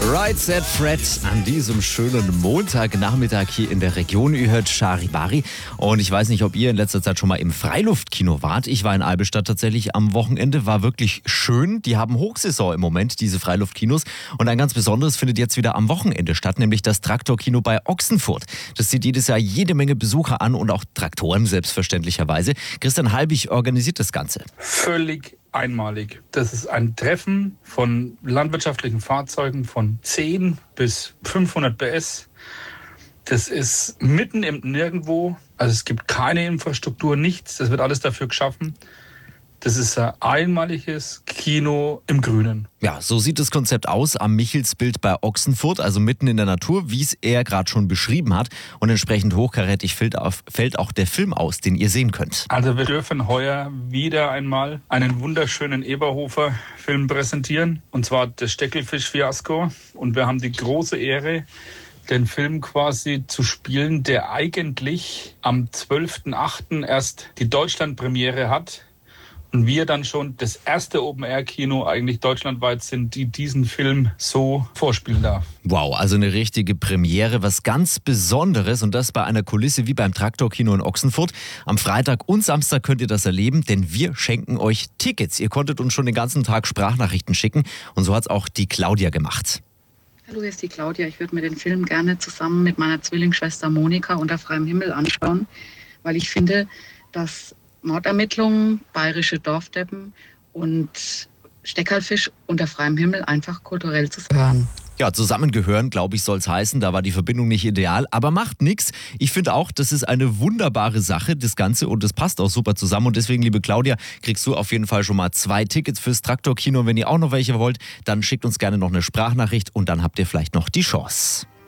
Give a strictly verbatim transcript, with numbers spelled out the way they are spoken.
Right Set Fred an diesem schönen Montagnachmittag hier in der Region. Ihr hört Charivari. Und ich weiß nicht, ob ihr in letzter Zeit schon mal im Freiluftkino wart. Ich war in Albestadt tatsächlich am Wochenende. War wirklich schön. Die haben Hochsaison im Moment, diese Freiluftkinos. Und ein ganz besonderes findet jetzt wieder am Wochenende statt, nämlich das Traktorkino bei Ochsenfurt. Das zieht jedes Jahr jede Menge Besucher an und auch Traktoren selbstverständlicherweise. Christian Halbig organisiert das Ganze. Völlig einmalig. Das ist ein Treffen von landwirtschaftlichen Fahrzeugen von zehn bis fünfhundert P S. Das ist mitten im Nirgendwo. Also es gibt keine Infrastruktur, nichts. Das wird alles dafür geschaffen. Das ist ein einmaliges Kino im Grünen. Ja, so sieht das Konzept aus am Michelsbild bei Ochsenfurt, also mitten in der Natur, wie es er gerade schon beschrieben hat. Und entsprechend hochkarätig fällt, auf, fällt auch der Film aus, den ihr sehen könnt. Also wir dürfen heuer wieder einmal einen wunderschönen Eberhofer-Film präsentieren. Und zwar das Steckelfisch-Fiasko. Und wir haben die große Ehre, den Film quasi zu spielen, der eigentlich am zwölften achten erst die Deutschlandpremiere hat. Und wir dann schon das erste Open-Air-Kino eigentlich deutschlandweit sind, die diesen Film so vorspielen darf. Wow, also eine richtige Premiere, was ganz Besonderes und das bei einer Kulisse wie beim Traktorkino in Ochsenfurt. Am Freitag und Samstag könnt ihr das erleben, denn wir schenken euch Tickets. Ihr konntet uns schon den ganzen Tag Sprachnachrichten schicken und so hat es auch die Claudia gemacht. Hallo, hier ist die Claudia. Ich würde mir den Film gerne zusammen mit meiner Zwillingsschwester Monika unter freiem Himmel anschauen, weil ich finde, dass Mordermittlungen, bayerische Dorfdeppen und Steckerlfisch unter freiem Himmel einfach kulturell zusammengehören. Ja, zusammengehören, glaube ich, soll es heißen. Da war die Verbindung nicht ideal, aber macht nichts. Ich finde auch, das ist eine wunderbare Sache, das Ganze, und das passt auch super zusammen. Und deswegen, liebe Claudia, kriegst du auf jeden Fall schon mal zwei Tickets fürs Traktorkino. Wenn ihr auch noch welche wollt, dann schickt uns gerne noch eine Sprachnachricht und dann habt ihr vielleicht noch die Chance.